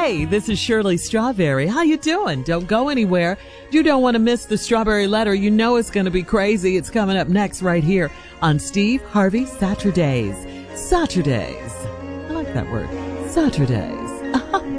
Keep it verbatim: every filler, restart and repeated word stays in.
Hey, this is Shirley Strawberry. How you doing? Don't go anywhere. You don't want to miss the Strawberry Letter. You know it's going to be crazy. It's coming up next right here on Steve Harvey Saturdays. Saturdays. I like that word. Saturdays.